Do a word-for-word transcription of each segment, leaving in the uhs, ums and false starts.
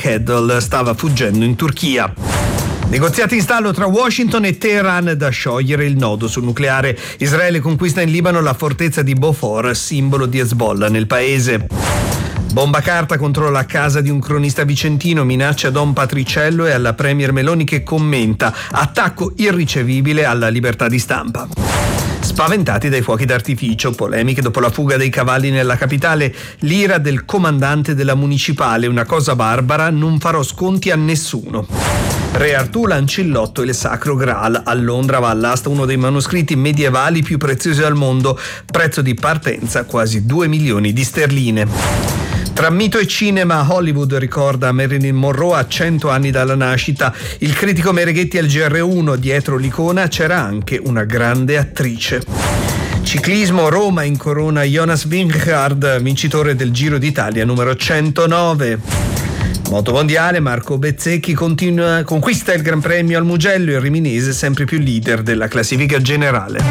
Kedel stava fuggendo in Turchia. Negoziati in stallo tra Washington e Teheran da sciogliere il nodo sul nucleare. Israele conquista in Libano la fortezza di Beaufort, simbolo di Hezbollah nel paese. Bomba carta contro la casa di un cronista vicentino, minaccia a Don Patriciello e alla premier Meloni che commenta: attacco irricevibile alla libertà di stampa. Spaventati dai fuochi d'artificio, polemiche dopo la fuga dei cavalli nella capitale, l'ira del comandante della municipale, una cosa barbara, non farò sconti a nessuno. Re Artù, l'Ancillotto e il Sacro Graal. A Londra va all'asta uno dei manoscritti medievali più preziosi al mondo, prezzo di partenza quasi due milioni di sterline. Tra mito e cinema, Hollywood ricorda Marilyn Monroe a cento anni dalla nascita. Il critico Mereghetti al G R uno, dietro l'icona c'era anche una grande attrice. Ciclismo, Roma incorona Jonas Vingegaard, vincitore del Giro d'Italia numero centonove. Moto mondiale, Marco Bezzecchi continua, conquista il Gran Premio al Mugello, il riminese sempre più leader della classifica generale.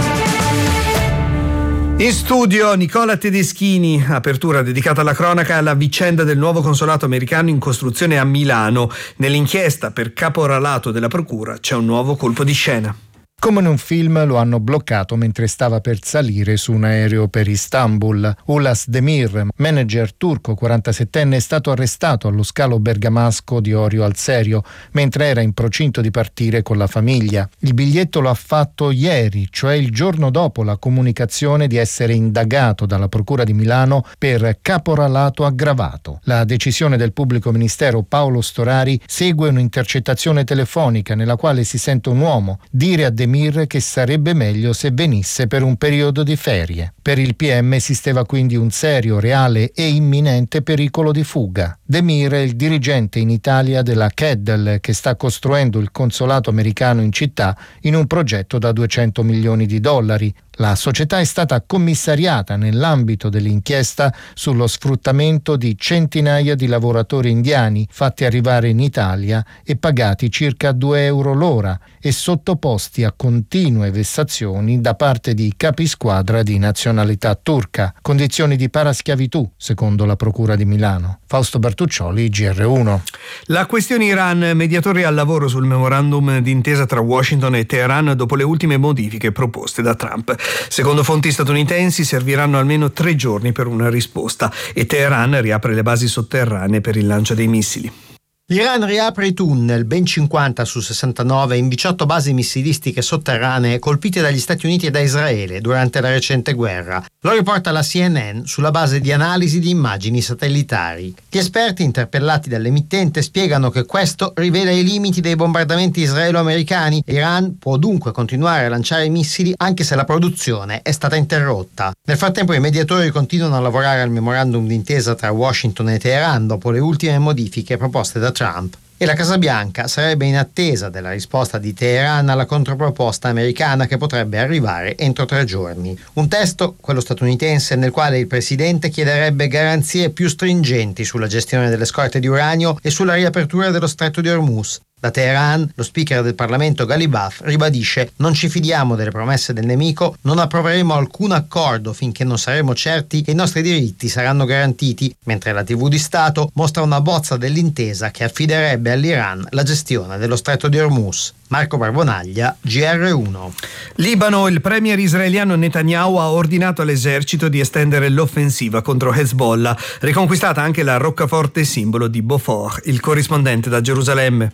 In studio Nicola Tedeschini, apertura dedicata alla cronaca e alla vicenda del nuovo consolato americano in costruzione a Milano. Nell'inchiesta per caporalato della procura c'è un nuovo colpo di scena. Come in un film lo hanno bloccato mentre stava per salire su un aereo per Istanbul. Ulas Demir, manager turco quarantasettenne, è stato arrestato allo scalo bergamasco di Orio al Serio mentre era in procinto di partire con la famiglia. Il biglietto lo ha fatto ieri, cioè il giorno dopo la comunicazione di essere indagato dalla Procura di Milano per caporalato aggravato. La decisione del pubblico ministero Paolo Storari segue un'intercettazione telefonica nella quale si sente un uomo dire a Demir che sarebbe meglio se venisse per un periodo di ferie. Per il P M esisteva quindi un serio, reale e imminente pericolo di fuga. Demir è il dirigente in Italia della Kedel, che sta costruendo il consolato americano in città in un progetto da duecento milioni di dollari. La società è stata commissariata nell'ambito dell'inchiesta sullo sfruttamento di centinaia di lavoratori indiani fatti arrivare in Italia e pagati circa due euro l'ora e sottoposti a continue vessazioni da parte di capisquadra di nazionalità turca. Condizioni di paraschiavitù, secondo la Procura di Milano. Fausto Bertuccioli, G R uno. La questione Iran, mediatori al lavoro sul memorandum d'intesa tra Washington e Teheran dopo le ultime modifiche proposte da Trump. Secondo fonti statunitensi serviranno almeno tre giorni per una risposta e Teheran riapre le basi sotterranee per il lancio dei missili. L'Iran riapre i tunnel, ben cinquanta su sessantanove, in diciotto basi missilistiche sotterranee colpite dagli Stati Uniti e da Israele durante la recente guerra. Lo riporta la C N N sulla base di analisi di immagini satellitari. Gli esperti interpellati dall'emittente spiegano che questo rivela i limiti dei bombardamenti israelo-americani. L'Iran può dunque continuare a lanciare missili anche se la produzione è stata interrotta. Nel frattempo i mediatori continuano a lavorare al memorandum d'intesa tra Washington e Teheran dopo le ultime modifiche proposte da Trump. E la Casa Bianca sarebbe in attesa della risposta di Teheran alla controproposta americana che potrebbe arrivare entro tre giorni. Un testo, quello statunitense, nel quale il presidente chiederebbe garanzie più stringenti sulla gestione delle scorte di uranio e sulla riapertura dello stretto di Hormuz. Da Teheran, lo speaker del Parlamento Ghalibaf ribadisce: non ci fidiamo delle promesse del nemico, non approveremo alcun accordo finché non saremo certi che i nostri diritti saranno garantiti, mentre la tivù di Stato mostra una bozza dell'intesa che affiderebbe all'Iran la gestione dello stretto di Hormuz. Marco Barbonaglia, G R uno. Libano, il premier israeliano Netanyahu ha ordinato all'esercito di estendere l'offensiva contro Hezbollah, riconquistata anche la roccaforte simbolo di Beaufort. Il corrispondente da Gerusalemme.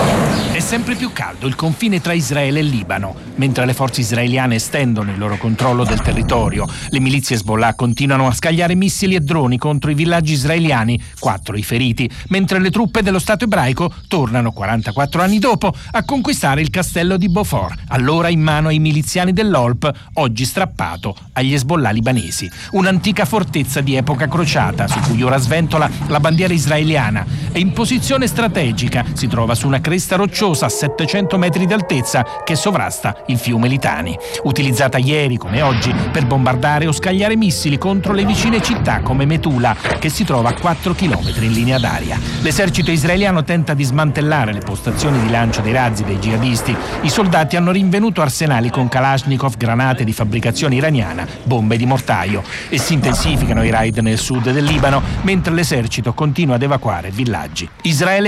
È sempre più caldo il confine tra Israele e Libano. Mentre le forze israeliane estendono il loro controllo del territorio, le milizie Hezbollah continuano a scagliare missili e droni contro i villaggi israeliani, quattro i feriti, mentre le truppe dello Stato ebraico tornano quarantaquattro anni dopo a conquistare il castello di Beaufort, allora in mano ai miliziani dell'O L P, oggi strappato agli Hezbollah libanesi. Un'antica fortezza di epoca crociata su cui ora sventola la bandiera israeliana e in posizione strategica si trova su una cresta rocciosa a settecento metri di altezza che sovrasta il fiume Litani, utilizzata ieri come oggi per bombardare o scagliare missili contro le vicine città come Metula, che si trova a quattro chilometri in linea d'aria. L'esercito israeliano tenta di smantellare le postazioni di lancio dei razzi dei jihadisti. I soldati hanno rinvenuto arsenali con Kalashnikov, granate di fabbricazione iraniana, bombe di mortaio e si intensificano i raid nel sud del Libano mentre l'esercito continua ad evacuare villaggi. Israele